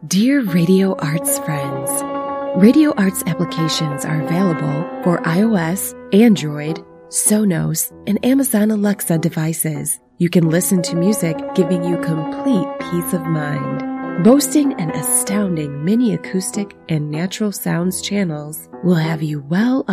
Dear Radio Arts friends, Radio Arts applications are available for iOS, Android, Sonos, and Amazon Alexa devices. You can listen to music giving you complete peace of mind. Boasting an astounding mini acoustic and natural sounds channels will have you well